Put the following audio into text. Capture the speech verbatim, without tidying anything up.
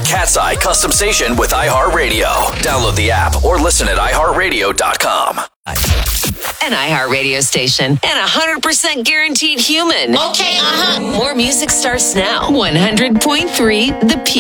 Cat's Eye custom station with iHeartRadio. Download the app or listen at i heart radio dot com. An iHeartRadio station and one hundred percent guaranteed human. Okay, uh-huh. More music starts now. one hundred point three The P.